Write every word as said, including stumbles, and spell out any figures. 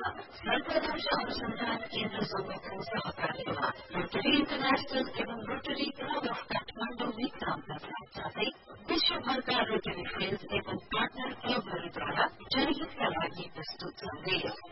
सर्वदर्श अनुसंधान केन्द्र समूहको सहकार्यमा रोटरी इन्टरनेशनल एवं रोटरी क्लब अफ काठमाडौँ मित्रामका साथसाथै विश्वभरका रोटरी फ्रेन्ड्स एवं पार्टनर क्लबहरूद्वारा जनहितका लागि प्रस्तुत सन्देश।